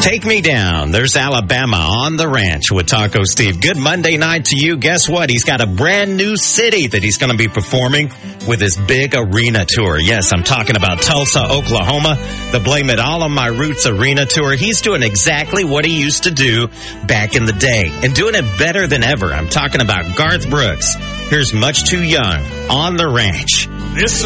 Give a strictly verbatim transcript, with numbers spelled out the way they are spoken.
Take me down. There's Alabama on the ranch with Taco Steve. Good Monday night to you. Guess what? He's got a brand new city that he's going to be performing with his big arena tour. Yes, I'm talking about Tulsa, Oklahoma, the Blame It All on My Roots arena tour. He's doing exactly what he used to do back in the day and doing it better than ever. I'm talking about Garth Brooks. Here's Much Too Young on the ranch. This